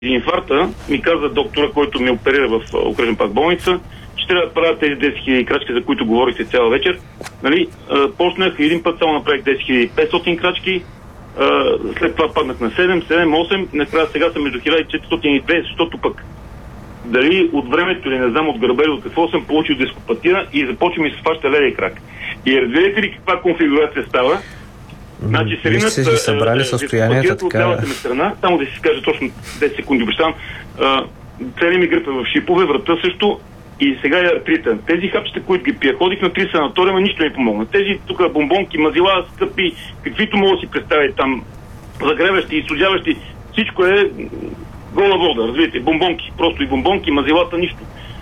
инфаркта, ми каза доктора, който ми оперира в окръжен пак болница, че трябва да правя тези 10 000 крачки, за които говорихте цяла вечер. Нали? Почнах един път, само направих 10 500 крачки, след това паднах на 7-8, накрая сега съм между 1400 и 200, защото пък дали от времето или не знам от гърба или от какво съм получил дископатия и започвам и се фаща левия крак. И разбирате ли каква конфигурация става? Значи Вие сте си събрали състоянията така. От лявата ми страна, само да си скажа точно 10 секунди, обещавам, целият ми гръб е в шипове, врата също и сега е артрита. Тези хапчета, които ги пия, ходих на 3 санатория, но нищо не ми помогна. Тези тук бомбонки, мазила, скъпи, каквито мога да си представите там, загреващи и судяващи, всичко е гола вода, разбирате, бомбонки, просто и бомбонки, мазилата, нищо.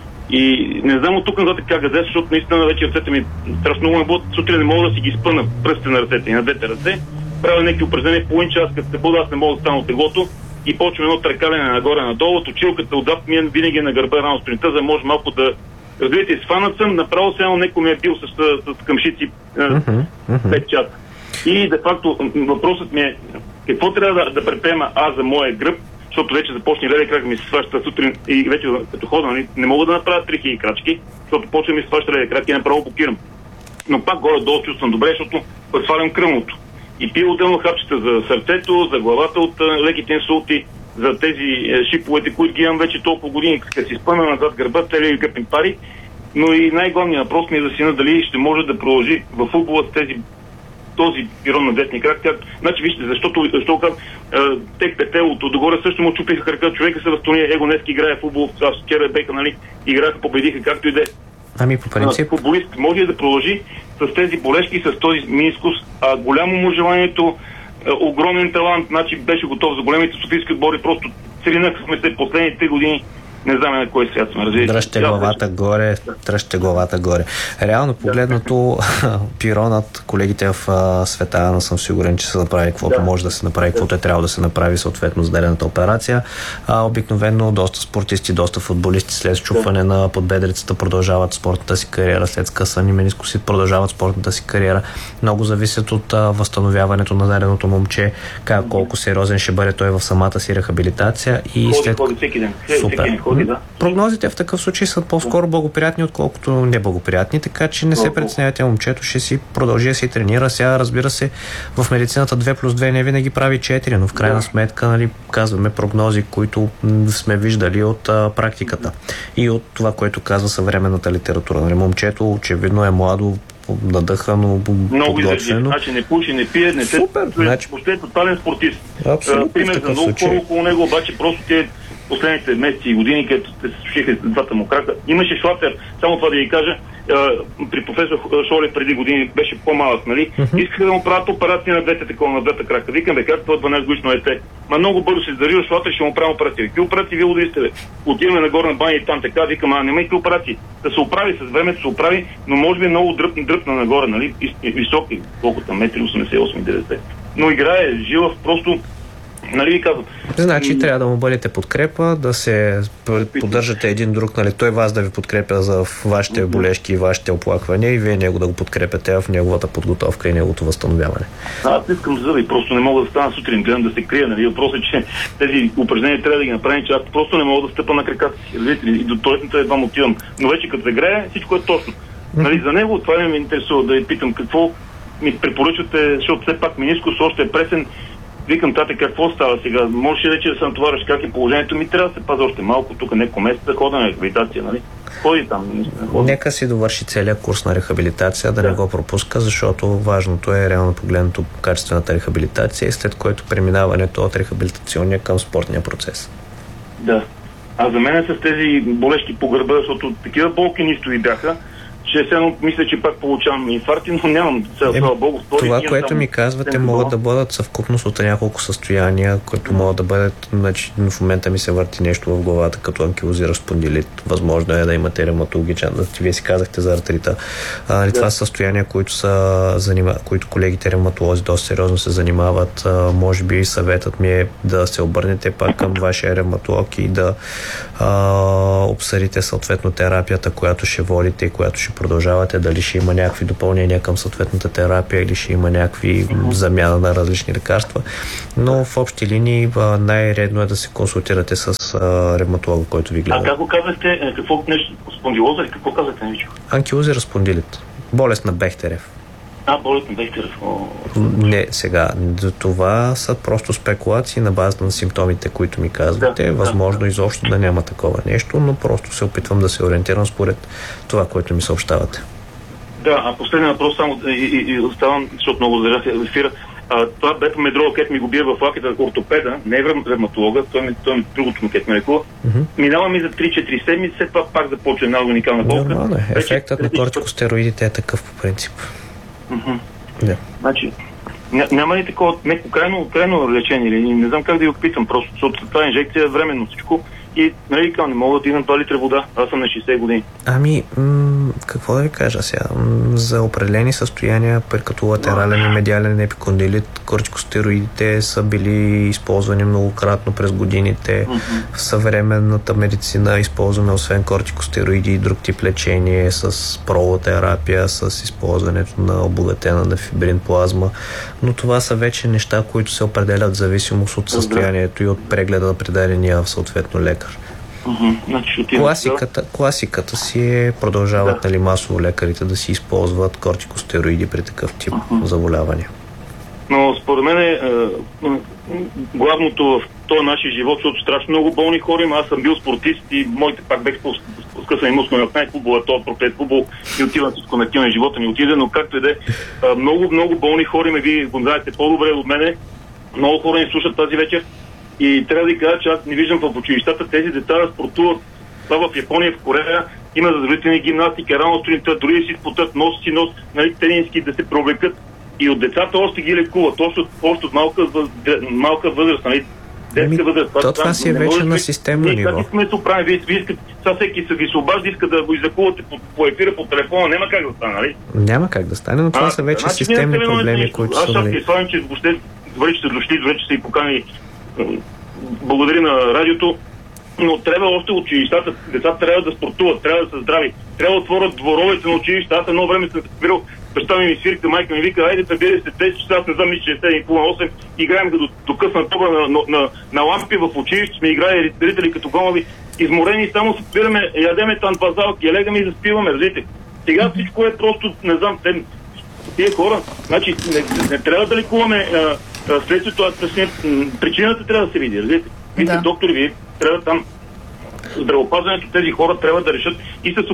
И не знам от тук нататък как да, защото наистина вече ръцете ми страшно много ме бъдат. Сутрин не мога да си ги спъна пръстите на ръцете и на двете ръце. Правя някакви упражнения половин час, като се бъда, аз не мога да стана от теглото и почвам едно търкалене нагоре-надолу. От училката отзад ми е винаги на гърба рано сутринта, за да може малко да... Разбирате, сванат съм, направо сега някой ме е бил с къмшици 5 часа. И де факто въпросът ми е какво трябва да предприема аз за моя гръб, защото вече започне левия крак ми се сваща сутрин и вече като хода, не мога да направя 3000 крачки, защото почва ми се сваща левия крак и направо блокирам. Но пак горе-долу чувствам добре, защото свалям кръвното. И пия отделно хапчета за сърцето, за главата от леките инсулти, за тези шиповете, които ги имам вече толкова години, като си спъна назад гърба, целият гръб им пари. Но и най-главният въпрос ми е за сина дали ще може да продължи в футбола с този пирон на десния крак. Значи вижте, защо телото догоре също му чупиха крака, човека се възстанови, его днески играе в футбол, аз вчера беха, нали, играха, победиха, както и де. Ами по принцип. Футболист може да продължи с тези болешки, с този минискус, голямо му желанието, огромен талант, значи беше готов за големите софийски отбори, просто целинахме се последните 3 години. Не знам на кой свят сме развили. Дръжте главата горе. Реално погледнато, пиронът, колегите в света, но съм сигурен, че са направили каквото може да се направи, каквото е трябвало да се направи съответно с дадената операция. Обикновено доста спортисти, доста футболисти след счупване на подбедрицата продължават спортната си кариера, след скъсани менискуси продължават спортната си кариера. Много зависят от възстановяването на даденото момче, колко сериозен ще бъде той в самата си рехабилитация и ходи всеки ден. Супер. Прогнозите в такъв случай са по-скоро благоприятни, отколкото неблагоприятни, така че не се притеснявайте, момчето ще си продължи да си тренира. Сега, разбира се, в медицината 2+2 не винаги прави 4, но в крайна сметка, нали, казваме прогнози, които сме виждали от практиката и от това, което казва съвременната литература. Нали, момчето очевидно е младо, надъхано, много изразено. Значи не пуши, не пие, не се... Супер, значи... Въобще е тотален спортист. Пример за много хора около него, обаче просто последните месеци и години, където се сушиха двата му крака. Имаше шлатер, само това да ви кажа, при професор Шолев преди години беше по-малък, нали? Искаха да му правят операция на двата крака. Викам, как това 12 годишно дете. Ма много бързо се зарива шлатер, ще му правим операция. Какви операции вие удовисте, бе? Отиваме нагоре на баня и там така, викам, нямайте операции. Да се оправи, с времето се оправи, но може би е много дръпна нагоре, нали? Високи, колкото метри, 88-90. Но играе жива, просто. Нали ви казвам? Значи трябва да му бъдете подкрепа, да се поддържате един друг, нали, той вас да ви подкрепя за вашите болешки и вашите оплаквания и вие него да го подкрепяте в неговата подготовка и неговото възстановяване. Аз искам зъби, просто не мога да стана сутрин, гледам да се крия, нали, въпросът е, че тези упражнения трябва да ги направим, че аз просто не мога да стъпа на краката си, и до туалетната едва му отивам. Но вече като загрее, всичко е точно. Нали, за него това ме интересува да я питам какво ми препоръчвате, защото все пак менискус още е пресен. Викам, тате, какво става сега? Можеш ли вече да се натовариш как е положението ми? Трябва да се паза още малко, тук няколко месеца да хода на рехабилитация, нали? Ходи там. Нека си довърши целият курс на рехабилитация, да не го пропуска, защото важното е реално погледнато качествената рехабилитация и след което преминаването от рехабилитационния към спортния процес. Да. А за мен с тези болешки по гърба, защото такива болки нищо ви бяха, че сега мисля, че пак получавам инфаркти, но нямам слава Богу. Това, което ми казвате, могат да бъдат съвкупност от няколко състояния, които могат да бъдат, значи в момента ми се върти нещо в главата, като анкилозиращ спондилит. Възможно е да имате ревматологичен, вие си казахте за артрита. Това са състояния, които колегите ревматолози доста сериозно се занимават. Може би съветът ми е да се обърнете пак към вашия ревматолог и да обсъдите съответно терапията, която ще водите и която ще продължавате, дали ще има някакви допълнения към съответната терапия или ще има някакви замяна на различни лекарства. Но в общи линии най-редно е да се консултирате с ревматолога, който ви гледа. А как го казахте? Какво нещо? Спондилоза или какво казахте? Анкилозирал спондилит. Болест на Бехтерев. Болест на Бехтерев. Не, сега. Това са просто спекулации на базата на симптомите, които ми казвате. Възможно изобщо да няма такова нещо, но просто се опитвам да се ориентирам според това, което ми съобщавате. Да, последния въпрос само и оставам, защото много благодаря се ефира. Това бепамедрол, където ми го бие в лаката на ортопеда, не е ревматолога, той е другото му, където ме лекува. Минава ми за 3-4 седмици, след това пак започва една уникална болка. Нормално е. Ефектът на кортикостероидите е такъв по принцип. Да. Значи, няма ли такова неко крайно лечение или не знам как да ви опитам, просто защото това инжекция е временно всичко и не мога да имам 2 литра вода. Аз съм на 60 години. Какво да ви кажа сега? За определени състояния, като латерален и медиален епикондилит, кортикостероидите са били използвани многократно през годините. В съвременната медицина използваме освен кортикостероиди и друг тип лечение с пролотерапия, с използването на обогатена на фибрин плазма. Но това са вече неща, които се определят в зависимост от състоянието и от прегледа на предадения в съответно лекар. Класиката си е продължават масово лекарите да си използват кортикостероиди при такъв тип заболявания. Но според мен главното в този нашия живот, защото страшно много болни хора има. Аз съм бил спортист и моите пак бех скъсани мускули в най-футбола, този проклет футбол и отивам всичко на кило, живота ми отиде, но както и да е, много болни хора има, вие го знаете по-добре от мене. Много хора ни слушат тази вечер. И трябва да ви кажа, че аз не виждам в училищата тези деца да спортуват. Това в Япония, в Корея има задължителни гимнастика, рано сутринта, дори да си спотат нос, тенински да се провлекат. И от децата още ги лекуват, още от малка възраст, детска възраст. Това си е вече на системно ниво. Как искаме да се оправим? Вие искате, сега всеки се ви се обажда, иска да го излекувате по ефира, по телефона, няма как да стане, нали? Няма как да стане, но това са вече системни проблеми, които са... Аз ще ви славям, че въобще добре, че сте дошли, добре, че сте и поканили. Благодаря на радиото, но трябва още училищата, децата трябва да спортуват, трябва да са здрави, трябва да отворят дворовете на училища. Аз едно време съм се събирал, баща ми свирка, майка ми вика, айде пребери се 10 часа, аз не знам, че е 7,8, играем до късна тоба на лампи в училище, сме играли зрители като гомови, изморени, само се спираме, ядеме там два залки, легаме и заспиваме, разбирате. Сега всичко е просто, не знам, тия хора, значи не трябва да лекуваме следствието, причината трябва да се види, разбирате. Вие сте доктори, вие трябва там здравеопазването, тези хора трябва да решат и с